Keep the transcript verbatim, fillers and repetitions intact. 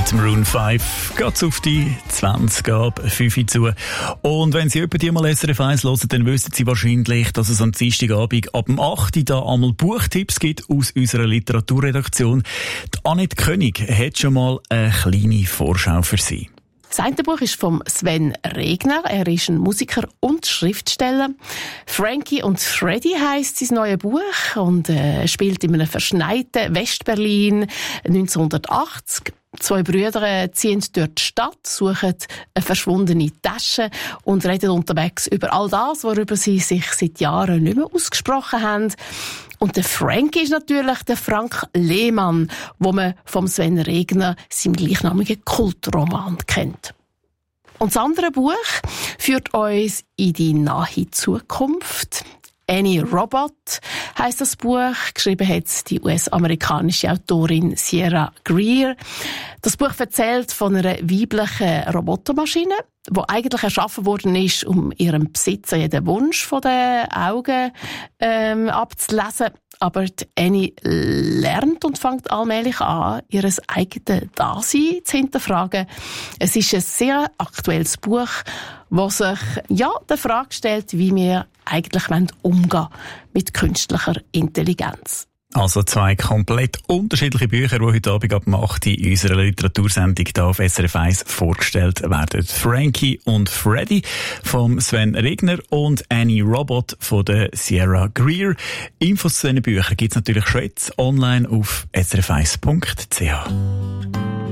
mit Maroon fünf geht's auf die zwanzig ab fünf Uhr zu. Und wenn Sie jemanden mal S R F eins hören, dann wissen Sie wahrscheinlich, dass es am Dienstagabend ab dem acht Uhr da einmal Buchtipps gibt aus unserer Literaturredaktion. Die Annette König hat schon mal eine kleine Vorschau für Sie. Das eine Buch ist von Sven Regner. Er ist ein Musiker und Schriftsteller. Frankie und Freddy heisst sein neues Buch und äh, spielt in einem verschneiten Westberlin neunzehnhundertachtzig. Zwei Brüder ziehen durch die Stadt, suchen eine verschwundene Tasche und reden unterwegs über all das, worüber sie sich seit Jahren nicht mehr ausgesprochen haben. Und der Frankie ist natürlich der Frank Lehmann, wo man vom Sven Regner seinem gleichnamigen Kultroman kennt. Und das andere Buch führt uns in die nahe Zukunft. Annie Robot heisst das Buch. Geschrieben hat die U S-amerikanische Autorin Sierra Greer. Das Buch erzählt von einer weiblichen Robotermaschine, die eigentlich erschaffen worden ist, um ihrem Besitzer jeden Wunsch von den Augen ähm, abzulesen. Aber die Annie lernt und fängt allmählich an, ihr eigenes Dasein zu hinterfragen. Es ist ein sehr aktuelles Buch, das sich ja der Frage stellt, wie wir eigentlich umgehen mit künstlicher Intelligenz. Also zwei komplett unterschiedliche Bücher, die heute Abend ab acht Uhr in unserer Literatursendung hier auf S R F eins vorgestellt werden. Frankie und Freddy vom Sven Regner und Annie Robot von der Sierra Greer. Infos zu diesen Büchern gibt es natürlich schon jetzt online auf s r f eins punkt c h.